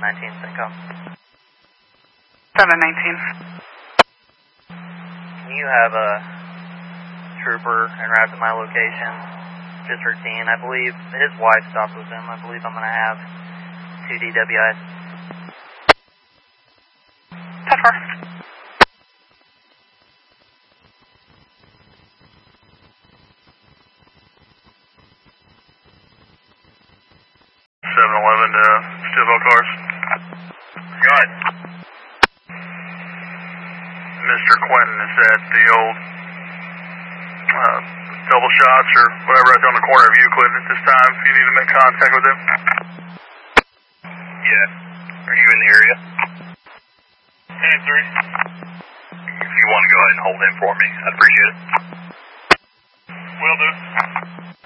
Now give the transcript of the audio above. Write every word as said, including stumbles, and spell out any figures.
nineteen, Syncom. seven nineteen. Can you have a trooper en route to my location? Just routine. I believe his wife stopped with him. I believe I'm going to have two D W Is. ten four. seven eleven to Stillville cars. Go ahead. Mister Quentin is at the old uh, double shots or whatever that's on the corner of Euclid at this time. If you need to make contact with him. Yeah. Are you in the area? ten three. If you want to go ahead and hold him for me, I'd appreciate it. Will do.